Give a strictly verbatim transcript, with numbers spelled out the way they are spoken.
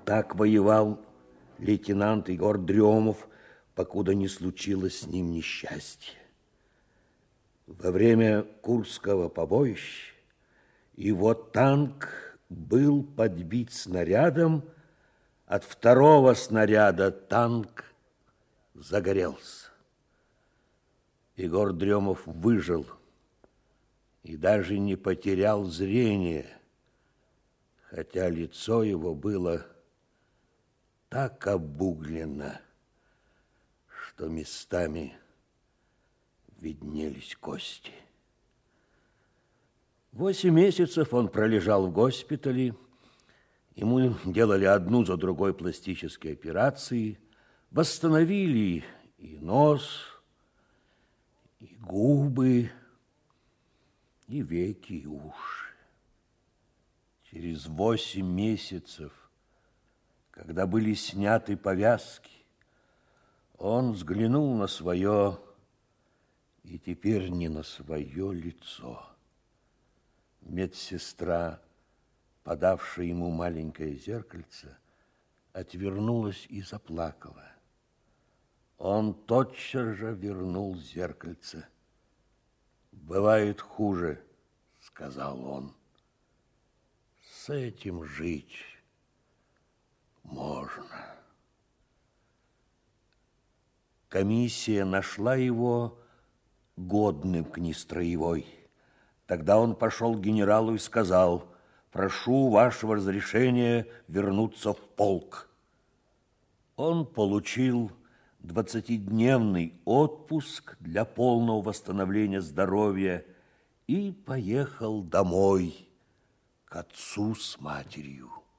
Так воевал лейтенант Егор Дремов, покуда не случилось с ним несчастье. Во время Курского побоища его танк был подбит снарядом, от второго снаряда танк загорелся. Егор Дремов выжил и даже не потерял зрение, хотя лицо его было так обуглено, что местами виднелись кости. Восемь месяцев он пролежал в госпитале. Ему делали одну за другой пластические операции, восстановили и нос, и губы, и веки, и уши. Через восемь месяцев, когда были сняты повязки, он взглянул на свое, и теперь не на свое лицо. Медсестра, подавшая ему маленькое зеркальце, отвернулась и заплакала. Он тотчас же вернул зеркальце. «Бывает хуже», — сказал он. «С этим жить можно». Комиссия нашла его годным к нестроевой. Тогда он пошел к генералу и сказал: «Прошу вашего разрешения вернуться в полк». Он получил двадцатидневный отпуск для полного восстановления здоровья и поехал домой к отцу с матерью.